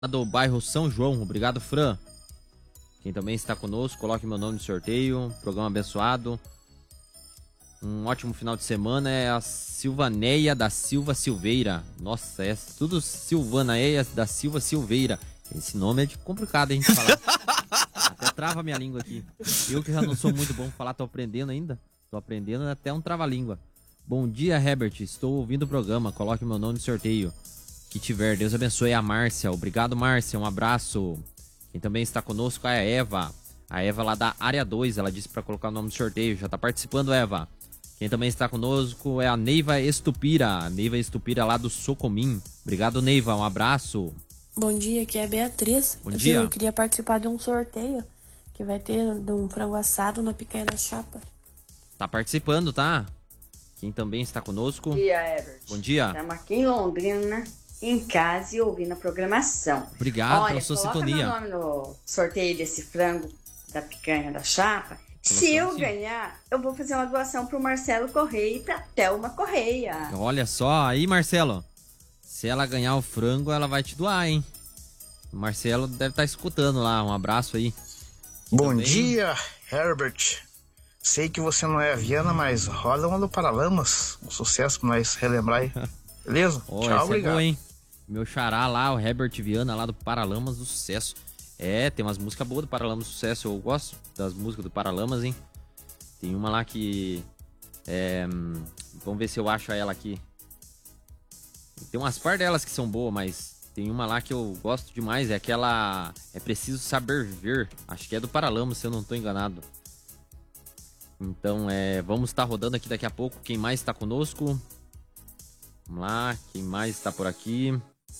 do bairro São João. Obrigado, Fran. Quem também está conosco, coloque meu nome no sorteio. Programa abençoado. Um ótimo final de semana. É a Silvaneia da Silva Silveira. Nossa, é tudo Silvaneia da Silva Silveira. Esse nome é complicado, hein, de falar. Até trava minha língua aqui. Eu que já não sou muito bom pra falar, tô aprendendo ainda. Tô aprendendo até um trava-língua. Bom dia, Herbert. Estou ouvindo o programa. Coloque meu nome no sorteio. Que tiver. Deus abençoe a Márcia. Obrigado, Márcia. Um abraço. Quem também está conosco é a Eva. A Eva lá da área 2. Ela disse para colocar o nome no sorteio. Já tá participando, Eva. Quem também está conosco é a Neiva Estupira. Neiva Estupira lá do Socomim. Obrigado, Neiva. Um abraço. Bom dia, aqui é a Beatriz. Bom dia. Eu queria participar de um sorteio que vai ter de um frango assado na picanha da chapa. Tá participando, tá? Quem também está conosco? Bom dia, Herbert. Bom dia. Estamos aqui em Londrina, em casa e ouvindo a programação. Obrigado pela sua sintonia. Coloca meu nome no sorteio desse frango da picanha da chapa. Se eu ganhar, eu vou fazer uma doação pro Marcelo Correia e pra Thelma Correia. Olha só, aí, Marcelo. Se ela ganhar o frango, ela vai te doar, hein? O Marcelo deve estar escutando lá. Um abraço aí. Bom dia, Herbert. Sei que você não é a Viana, mas rola uma do Paralamas. Um sucesso pra nós relembrar aí. Beleza? Tchau, obrigado. É bom, hein? Meu xará lá, o Herbert Viana lá do Paralamas do Sucesso. É, tem umas músicas boas do Paralamas do Sucesso. Eu gosto das músicas do Paralamas, hein? Tem uma lá que... vamos ver se eu acho ela aqui. Tem umas par delas que são boas, mas tem uma lá que eu gosto demais. É aquela... É Preciso Saber Ver. Acho que é do Paralamas, se eu não tô enganado. Então, vamos estar rodando aqui daqui a pouco. Quem mais está conosco? Vamos lá. Quem mais está por aqui?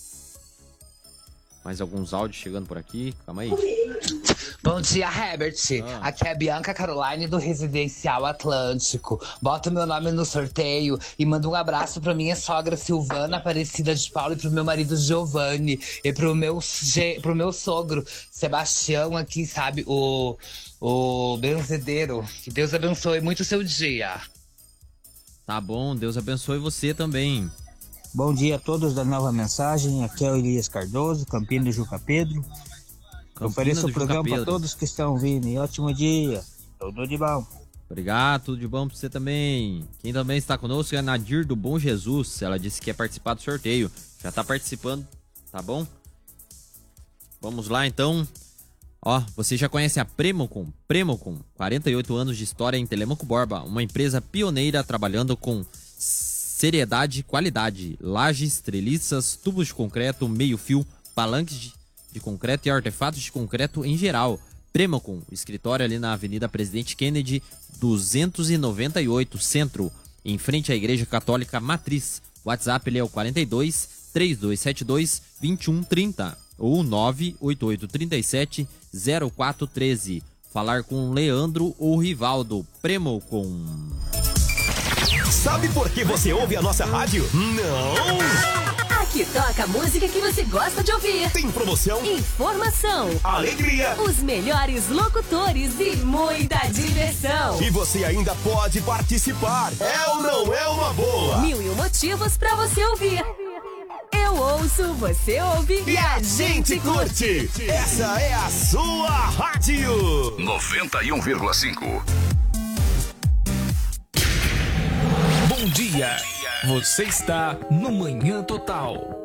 Mais alguns áudios chegando por aqui. Calma aí. Bom dia, Herbert. Aqui é a Bianca Caroline do Residencial Atlântico. Bota meu nome no sorteio e manda um abraço pra minha sogra Silvana Aparecida de Paulo e pro meu marido Giovanni e pro meu sogro Sebastião aqui, sabe, o benzedeiro. Que Deus abençoe muito o seu dia. Tá bom, Deus abençoe você também. Bom dia a todos da Nova Mensagem. Aqui é o Elias Cardoso, Campina do Juca Pedro. Eu ofereço o programa para todos que estão vindo. E ótimo dia. Tudo de bom. Obrigado, tudo de bom para você também. Quem também está conosco é a Nadir do Bom Jesus. Ela disse que quer participar do sorteio. Já está participando, tá bom? Vamos lá então. Ó, você já conhece a Premocom? Premocom, 48 anos de história em Telemaco Borba. Uma empresa pioneira trabalhando com seriedade e qualidade. Lajes, treliças, tubos de concreto, meio-fio, palanques de concreto e artefatos de concreto em geral. Premocom, escritório ali na Avenida Presidente Kennedy, 298, Centro, em frente à Igreja Católica Matriz. O WhatsApp ele é o 42 3272 2130 ou 98837 0413. Falar com Leandro ou Rivaldo. Premocom. Sabe por que você ouve a nossa rádio? Não! Aqui toca a música que você gosta de ouvir. Tem promoção, informação, alegria, os melhores locutores e muita diversão. E você ainda pode participar. É ou não é uma boa? 1001 motivos pra você ouvir. Eu ouço, você ouve e a gente curte. Essa é a sua rádio 91,5. Bom dia, você está no Manhã Total.